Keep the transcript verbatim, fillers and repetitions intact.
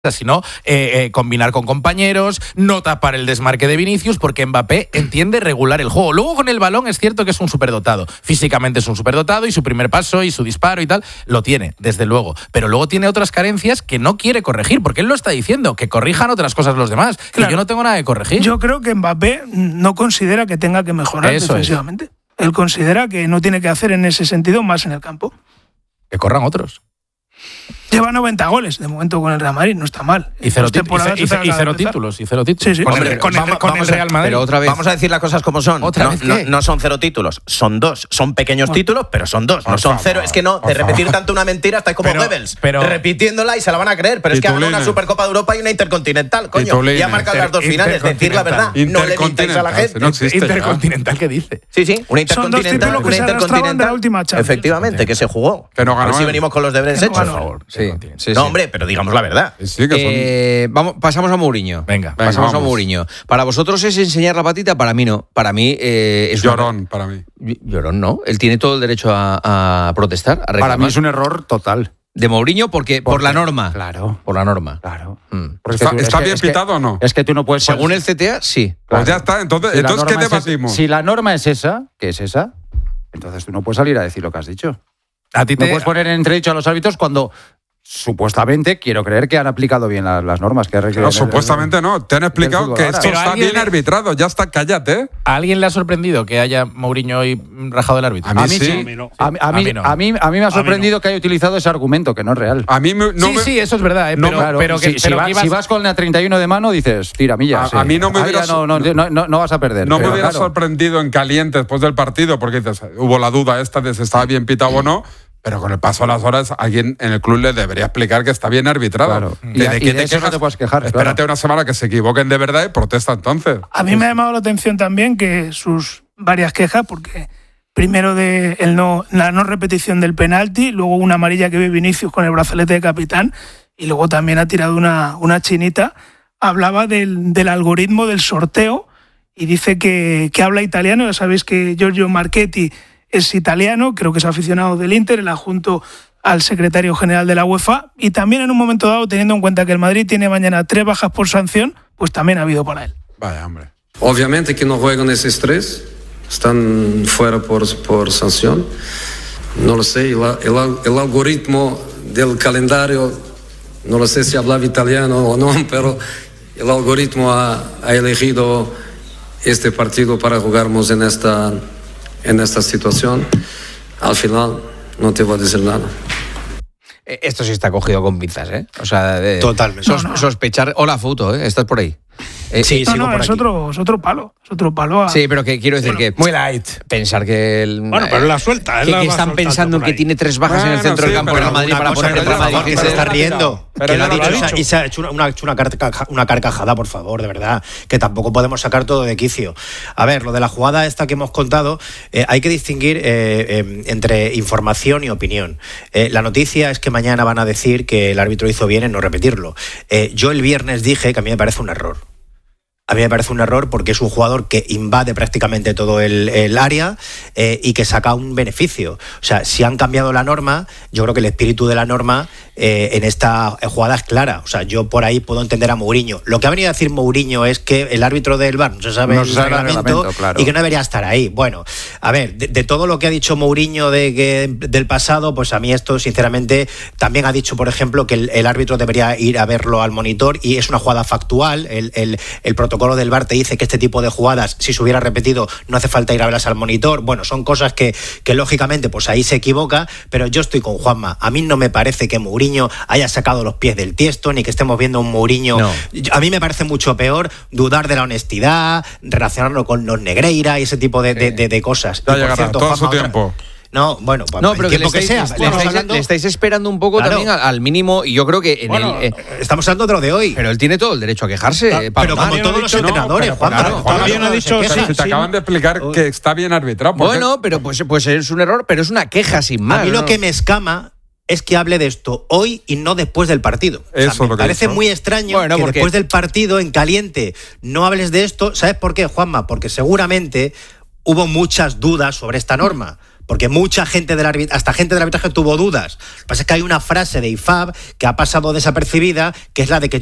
sino eh, eh, combinar con compañeros, no tapar el desmarque de Vinicius, porque Mbappé entiende regular el juego. Luego con el balón es cierto que es un superdotado, físicamente es un superdotado y su primer paso y su disparo y tal, lo tiene, desde luego, pero luego tiene otras carencias que no quiere corregir, porque él lo está diciendo, que corrijan otras cosas los demás, claro, que yo no tengo nada que corregir. Yo creo que Mbappé no considera que tenga que mejorar Eso defensivamente. Es. Él considera que no tiene que hacer en ese sentido más en el campo. Que corran otros. Lleva noventa goles de momento con el Real Madrid, no está mal. Y cero, tit- y cero, y cero títulos, y cero títulos. Sí, sí. Con, Hombre, el, con, vamos, el, con el Real Madrid. Pero otra vez, vamos a decir las cosas como son. ¿Otra no, vez no, qué? no son cero títulos, son dos. Son pequeños bueno. títulos, pero son dos. No son favor, cero. Es que no, de repetir favor. tanto una mentira estáis como pero, Goebbels. Pero, repitiéndola y se la van a creer. Pero es que ha ganado una Supercopa de Europa y una Intercontinental, coño. Y ha marcado las dos finales. Decir la verdad. No le mintáis a la gente. No existe, Intercontinental, ¿qué dice? Sí, sí. Una Intercontinental. Una Intercontinental. Efectivamente, que se jugó. Que no ganó. A ver si venimos con los deberes hechos. Por favor. No, hombre, pero digamos la verdad. Sí, que son... eh, vamos, pasamos a Mourinho. Venga, pasamos venga, vamos. a Mourinho. Para vosotros es enseñar la patita, para mí no. Para mí eh, es llorón, una... para mí. Llorón, no. Él tiene todo el derecho a, a protestar, a reclamar. Para mí es un error total. De Mourinho porque por, por la norma. Claro. Por la norma. Claro. Mm. ¿Está, tú, ¿está que, bien pitado que, o no? Es que tú no puedes... Según el C T A, sí. Pues claro. ya está. Entonces, si entonces ¿qué debatimos? Es, si la norma es esa, ¿qué es esa? Entonces tú no puedes salir a decir lo que has dicho. A ti te... No puedes poner en entredicho a los árbitros cuando... Supuestamente, quiero creer que han aplicado bien las, las normas que requieren. No, supuestamente no. Te han explicado que esto está bien arbitrado. Ya está, cállate. ¿A alguien le ha sorprendido que haya Mourinho hoy rajado el árbitro? A mí, a mí sí. sí. A mí, no. a, mí, a, mí, no. a, mí, a mí me ha sorprendido no. que haya utilizado ese argumento, que no es real. A mí me, no sí, me... sí, eso es verdad. ¿eh? No, pero, claro, pero que, si, pero si, va, ibas... si vas con la treinta y uno de mano, dices, tira millas. A, sí. a mí no me hubiera... No, no, no, no, no vas a perder. No pero, me hubiera claro. sorprendido en caliente después del partido, porque dices, hubo la duda esta de si estaba bien pitado o no. Pero con el paso de las horas, alguien en el club le debería explicar que está bien arbitrado. Claro. ¿De, Y, de, y qué de te eso quejas? no te puedes quejar. Espérate claro. una semana que se equivoquen de verdad y protesta entonces. A mí me ha llamado la atención también que sus varias quejas, porque primero de el no, la no repetición del penalti, luego una amarilla que ve Vinicius con el brazalete de capitán, y luego también ha tirado una, una chinita. Hablaba del, del algoritmo del sorteo y dice que, que habla italiano. Ya sabéis que Giorgio Marchetti es italiano, creo que es aficionado del Inter, el adjunto al secretario general de la UEFA, y también en un momento dado, teniendo en cuenta que el Madrid tiene mañana tres bajas por sanción, pues también ha habido para él. Vaya, hombre. Obviamente que no juegan esos tres, están fuera por, por sanción. No lo sé, el, el, el algoritmo del calendario, no lo sé si hablaba italiano o no, pero el algoritmo ha, ha elegido este partido para jugarnos en esta, en esta situación. Al final no te voy a decir nada. Esto sí está cogido con pinzas, ¿eh? O sea, de, totalmente. Sos, no, no. Sospechar. Hola, foto, ¿eh? Estás por ahí. Eh, sí, no, sigo no, por es aquí. otro, es otro palo. Es otro palo. A... Sí, pero que quiero decir bueno, que. Muy light. Pensar que. El, Bueno, pero la suelta. Que, que están pensando en que tiene tres bajas bueno, en el centro sí, del campo del Real Madrid para poner el Real Madrid. Que se está riendo. Pero que lo ha no lo dicho, ha dicho. y se ha hecho una, hecho una, carcaja, una carcajada, por favor, de verdad. Que tampoco podemos sacar todo de quicio. A ver, lo de la jugada esta que hemos contado, eh, hay que distinguir eh, eh, entre información y opinión. Eh, la noticia es que mañana van a decir que el árbitro hizo bien en no repetirlo. Eh, yo el viernes dije que a mí me parece un error. A mí me parece un error porque es un jugador que invade prácticamente todo el, el área eh, y que saca un beneficio. O sea, si han cambiado la norma, yo creo que el espíritu de la norma eh, en esta jugada es clara. O sea, yo por ahí puedo entender a Mourinho. Lo que ha venido a decir Mourinho es que el árbitro del V A R no se sabe no el se sabe reglamento, el reglamento, claro. Y que no debería estar ahí. Bueno, a ver, de, de todo lo que ha dicho Mourinho de que, del pasado, pues a mí esto, sinceramente, también ha dicho, por ejemplo, que el, el árbitro debería ir a verlo al monitor y es una jugada factual. El, el, el protocolo del V A R te dice que este tipo de jugadas, si se hubiera repetido, no hace falta ir a verlas al monitor. Bueno, son cosas que, que lógicamente pues ahí se equivoca, pero yo estoy con Juanma. A mí no me parece que Mourinho haya sacado los pies del tiesto, ni que estemos viendo un Mourinho. No. A mí me parece mucho peor dudar de la honestidad, relacionarlo con los Negreira y ese tipo de, de, de, de cosas. Ya Y, por llegará, cierto, todo Juanma, su tiempo. Otra... No, bueno, pues no, pero el que le tiempo estáis, que sea. le, Estamos estáis, hablando... le estáis esperando un poco Claro. también al, al mínimo, y yo creo que en Bueno, el, eh, Estamos hablando de lo de hoy. pero él tiene todo el derecho a quejarse. Ah, eh, pero Pablo. como todos los no, entrenadores, pero Juanma. claro, Juanma también no ha se dicho, queja. Pero si te sí. acaban de explicar que está bien arbitrado. ¿por qué? Bueno, pero pues, pues es un error, pero es una queja sin más. A mí lo ¿no? que me escama es que hable de esto hoy y no después del partido. O sea, Eso es me lo que parece he dicho. muy extraño Bueno, que porque- después del partido, en caliente, no hables de esto. ¿Sabes por qué, Juanma? Porque seguramente hubo muchas dudas sobre esta norma. porque mucha gente del arbitraje, hasta gente del arbitraje tuvo dudas. Lo que pasa es que hay una frase de I F A B que ha pasado desapercibida, que es la de que